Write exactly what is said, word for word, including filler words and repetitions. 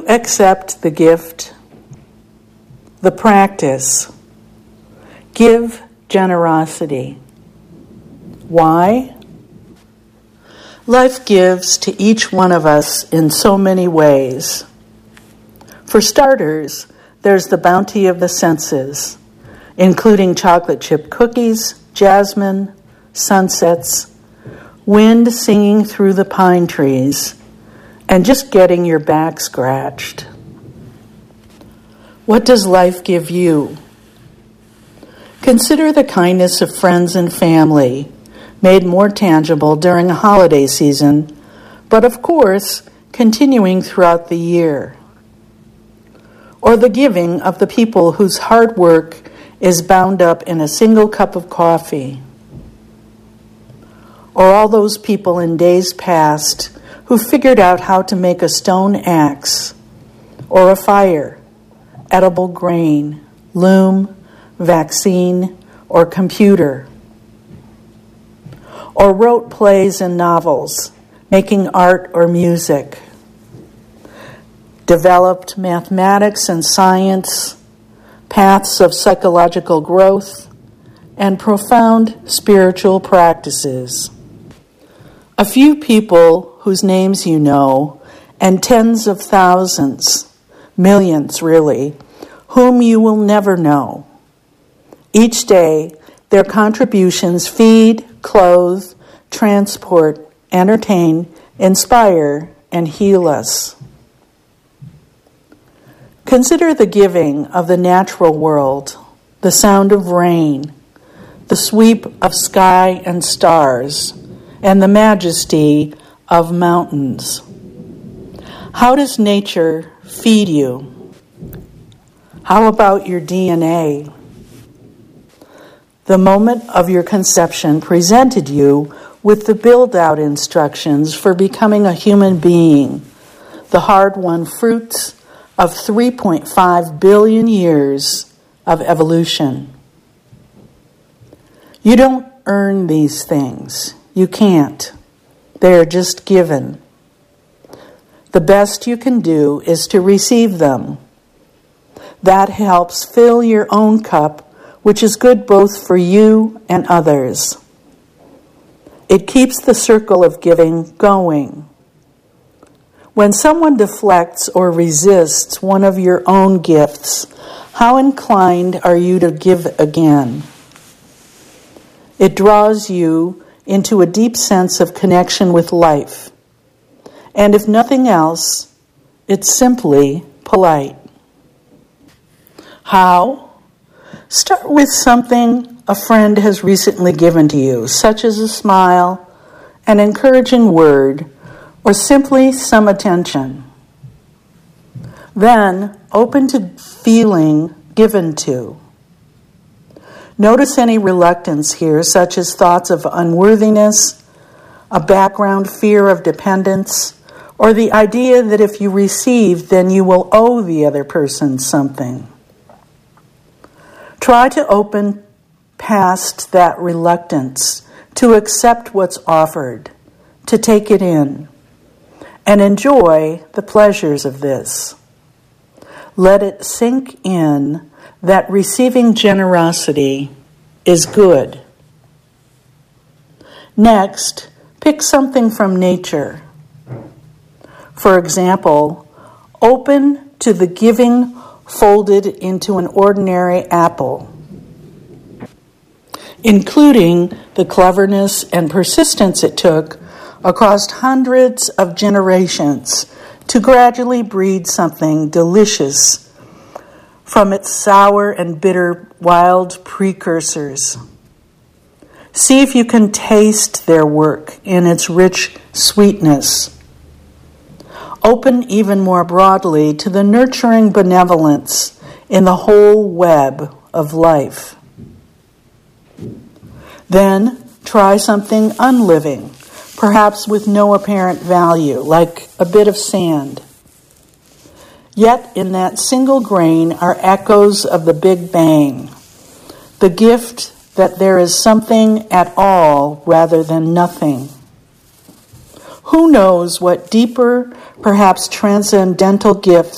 accept the gift, the practice. Give generosity. Why? Life gives to each one of us in so many ways. For starters, there's the bounty of the senses, including chocolate chip cookies, jasmine, sunsets, wind singing through the pine trees, and just getting your back scratched. What does life give you? Consider the kindness of friends and family, made more tangible during a holiday season, but of course, continuing throughout the year. Or the giving of the people whose hard work is bound up in a single cup of coffee. Or all those people in days past who figured out how to make a stone axe, or a fire, edible grain, loom, vaccine, or computer. Or wrote plays and novels, making art or music. Developed mathematics and science, paths of psychological growth, and profound spiritual practices. A few people whose names you know, and tens of thousands, millions really, whom you will never know. Each day, their contributions feed, clothe, transport, entertain, inspire, and heal us. Consider the giving of the natural world, the sound of rain, the sweep of sky and stars, and the majesty of mountains. How does nature feed you? How about your D N A? The moment of your conception presented you with the build-out instructions for becoming a human being, the hard-won fruits of three point five billion years of evolution. You don't earn these things. You can't. They are just given. The best you can do is to receive them. That helps fill your own cup, which is good both for you and others. It keeps the circle of giving going. When someone deflects or resists one of your own gifts, how inclined are you to give again? It draws you into a deep sense of connection with life. And if nothing else, it's simply polite. How? Start with something a friend has recently given to you, such as a smile, an encouraging word, or simply some attention. Then, open to feeling given to. Notice any reluctance here, such as thoughts of unworthiness, a background fear of dependence, or the idea that if you receive, then you will owe the other person something. Try to open past that reluctance to accept what's offered, to take it in, and enjoy the pleasures of this. Let it sink in that receiving generosity is good. Next, pick something from nature. For example, open to the giving folded into an ordinary apple, including the cleverness and persistence it took across hundreds of generations to gradually breed something delicious from its sour and bitter wild precursors. See if you can taste their work in its rich sweetness. Open even more broadly to the nurturing benevolence in the whole web of life. Then try something unliving, perhaps with no apparent value, like a bit of sand. Yet in that single grain are echoes of the Big Bang, the gift that there is something at all rather than nothing. Who knows what deeper, perhaps transcendental gift